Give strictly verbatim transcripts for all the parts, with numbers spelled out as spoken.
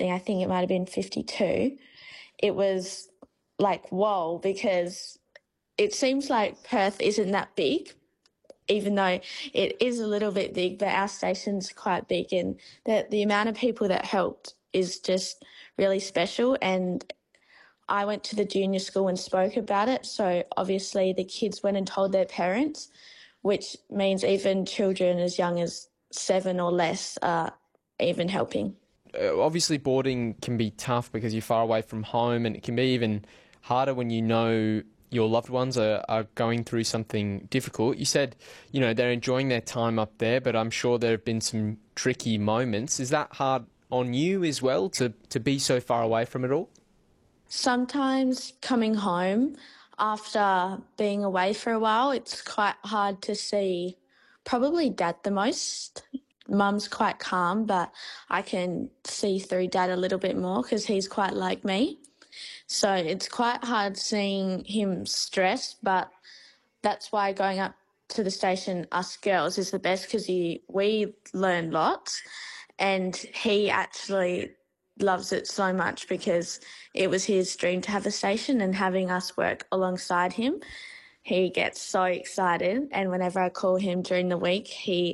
something, I think it might have been fifty-two, it was like, whoa, because it seems like Perth isn't that big, even though it is a little bit big, but our station's quite big, and the, the amount of people that helped is just really special. And I went to the junior school and spoke about it, so obviously the kids went and told their parents, which means even children as young as seven or less are even helping. Uh, obviously boarding can be tough because you're far away from home, and it can be even harder when you know your loved ones are, are going through something difficult. You said, you know, they're enjoying their time up there, but I'm sure there have been some tricky moments. Is that hard on you as well, to, to be so far away from it all? Sometimes coming home after being away for a while, it's quite hard to see probably Dad the most. Mum's quite calm, but I can see through Dad a little bit more because he's quite like me. So it's quite hard seeing him stressed, but that's why going up to the station, us girls, is the best because we learn lots, and he actually loves it so much because it was his dream to have a station, and having us work alongside him, he gets so excited. And whenever I call him during the week, he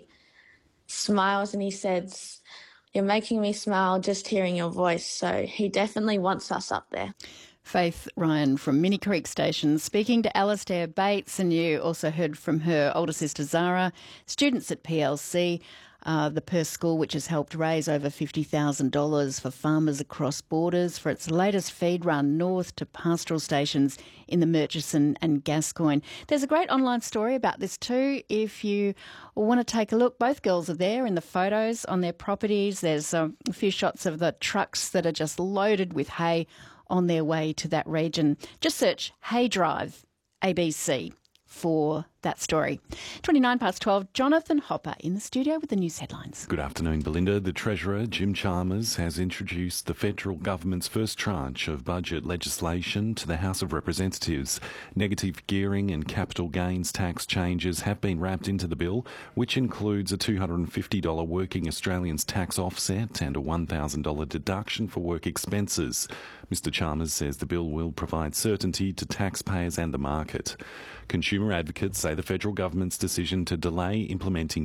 smiles and he says, "You're making me smile just hearing your voice." So he definitely wants us up there. Faith Ryan from Minnie Creek Station speaking to Alastair Bates, and you also heard from her older sister Zara, students at P L C, uh, the Perth School, which has helped raise over fifty thousand dollars for farmers across borders for its latest feed run north to pastoral stations in the Murchison and Gascoyne. There's a great online story about this too if you want to take a look. Both girls are there in the photos on their properties. There's um, a few shots of the trucks that are just loaded with hay on their way to that region. Just search Hay Drive A B C for that story. twenty-nine past twelve, Jonathan Hopper in the studio with the news headlines. Good afternoon, Belinda. The Treasurer, Jim Chalmers, has introduced the federal government's first tranche of budget legislation to the House of Representatives. Negative gearing and capital gains tax changes have been wrapped into the bill, which includes a two hundred fifty dollars working Australians tax offset and a one thousand dollars deduction for work expenses. Mister Chalmers says the bill will provide certainty to taxpayers and the market. Consumer advocates say the federal government's decision to delay implementing